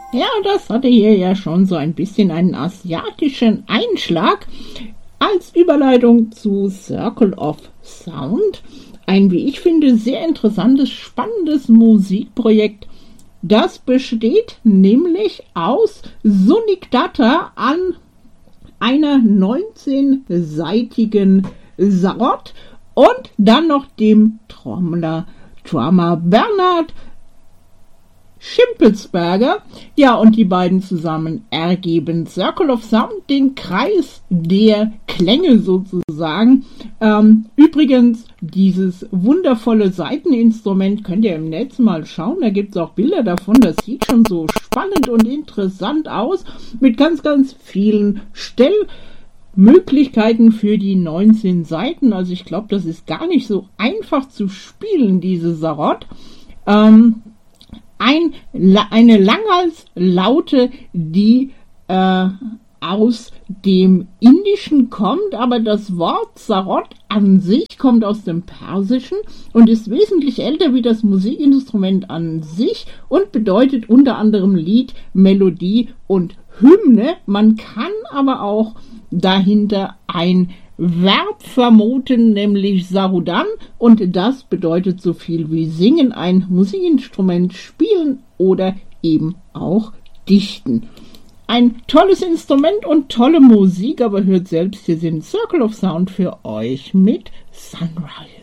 Ja, das hatte hier ja schon so ein bisschen einen asiatischen Einschlag als Überleitung zu Circle of Sound. Ein, wie ich finde, sehr interessantes, spannendes Musikprojekt. Das besteht nämlich aus Sonic Data an einer 19-seitigen Sarod und dann noch dem Drummer Bernhard Schimpelsberger. Ja, und die beiden zusammen ergeben Circle of Sound, den Kreis der Klänge sozusagen. Übrigens, dieses wundervolle Saiteninstrument könnt ihr im Netz mal schauen, da gibt es auch Bilder davon, das sieht schon so spannend und interessant aus, mit ganz, ganz vielen Stellmöglichkeiten für die 19 Saiten. Also ich glaube, das ist gar nicht so einfach zu spielen, diese Sarod. Eine Langhalslaute, die aus dem Indischen kommt, aber das Wort Sarod an sich kommt aus dem Persischen und ist wesentlich älter wie das Musikinstrument an sich und bedeutet unter anderem Lied, Melodie und Hymne. Man kann aber auch dahinter ein Verb vermuten, nämlich Sarudan, und das bedeutet so viel wie singen, ein Musikinstrument spielen oder eben auch dichten. Ein tolles Instrument und tolle Musik, aber hört selbst, hier sind Circle of Sound für euch mit Sunrise.